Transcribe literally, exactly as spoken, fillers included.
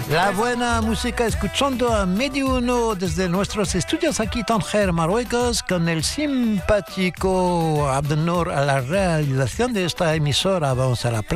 La buena música escuchando a medio uno desde nuestros estudios aquí en Tanger, Marruecos, con el simpático Abdennour a la realización de esta emisora. Vamos a la